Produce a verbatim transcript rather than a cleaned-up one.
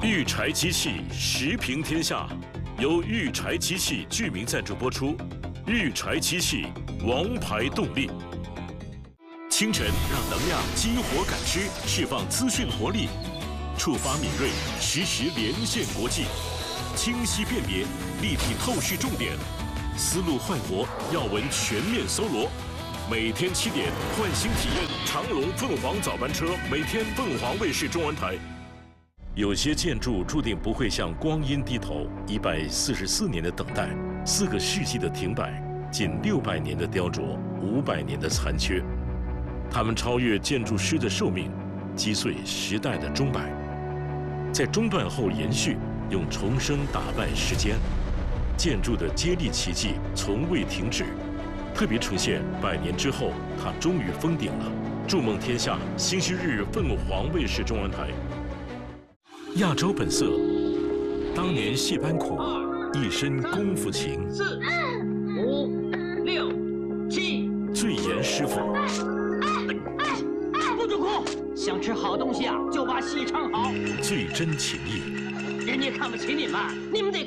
御柴机器时平天下，由御柴机器剧名赞助播出。御柴机器，王牌动力。清晨让能量激活感知，释放资讯活力，触发敏锐，实时连线国际，清晰辨别，立体透视重点，思路焕活，要闻全面搜罗。每天七点，换新体验长隆凤凰早班车，每天凤凰卫视中文台。有些建筑注定不会向光阴低头，一百四十四年的等待，四个世纪的停摆，近六百年的雕琢，五百年的残缺。他们超越建筑师的寿命，击碎时代的钟摆，在中断后延续，用重生打败时间。建筑的接力奇迹从未停止。特别呈现百年之后，它终于封顶了。筑梦天下，星期日凤凰卫视中文台。亚洲本色，当年戏班苦，一身功夫情。 四、五、六、七。 最严师傅。 不准哭！想吃好东西啊，就把戏唱好。 最真情谊。 人家看不起你们，你们得。